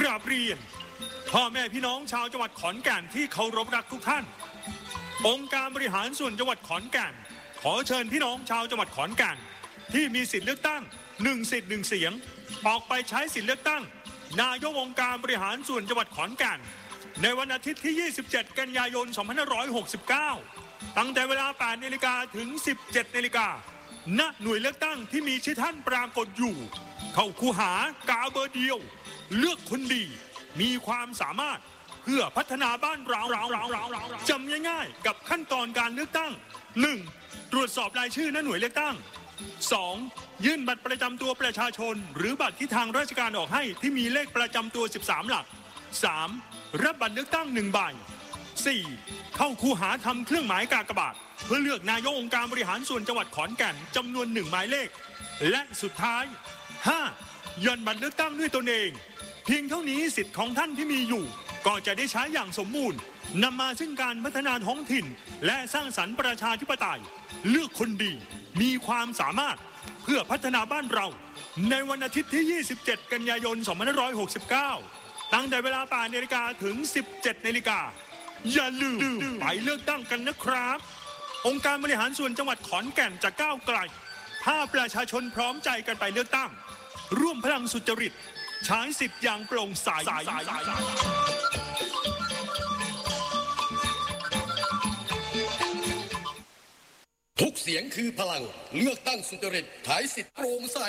ราบเรียนพ่อแม่พี่น้องชาวจังหวัดขอนแก่นที่เคารพรักทุกท่านองค์การบริหารส่วนจังหวัดขอนแก่นขอเชิญพี่น้องชาวจังหวัดขอนแก่นที่มีสิทธิเลือกตั้ง1 สิทธิ์ 1 เสียงออกไปใช้สิทธิเลือกตั้งนายกองค์การบริหารส่วนจังหวัดขอนแก่นในวันอาทิตย์ที่ 27 กันยายน 2569 ตั้งแต่เวลา 8 นาฬิกาถึง 17 นาฬิกาณ หน่วยเลือกตั้งที่มีชื่อท่านปรากฏอยู่เข้าคูหากาเบอร์เดียวเลือกคนดีมีความสามารถเพื่อพัฒนาบ้านเราจำง่ายๆกับขั้นตอนการเลือกตั้ง 1. ตรวจสอบรายชื่อณ หน่วยเลือกตั้ง 2. ยื่นบัตรประจำตัวประชาชนหรือบัตรที่ทางราชการออกให้ที่มีเลขประจำตัว 13 หลัก 3. รับบัตรเลือกตั้ง1 ใบ 4. เข้าคูหาทำเครื่องหมายกากบาทเพื่อเลือกนายกองค์การบริหารส่วนจังหวัดขอนแก่นจำนวน1 หมายเลขและสุดท้าย 5. ย่อนบัตรเลือกตั้งด้วยตนเองเพียงเท่านี้สิทธิ์ของท่านที่มีอยู่ก็จะได้ใช้อย่างสมบูรณ์นำมาซึ่งการพัฒนาท้องถิ่นและสร้างสรรค์ประชาธิปไตยเลือกคนดีมีความสามารถเพื่อพัฒนาบ้านเราในวันอาทิตย์ที่ 27 กันยายน 2569 ตั้งแต่เวลา 8 นาฬิกาถึง 17 นาฬิกาอย่าลืมไปเลือกตั้งกันนะครับองค์การบริหารส่วนจังหวัดขอนแก่นจะก้าวไกลถ้าประชาชนพร้อมใจกันไปเลือกตั้งร่วมพลังสุจริตใช้สิทธิ์อย่างโปร่งใสทุกเสียงคือพลังเลือกตั้งสุจริตใช้สิทธิ์โปร่งใส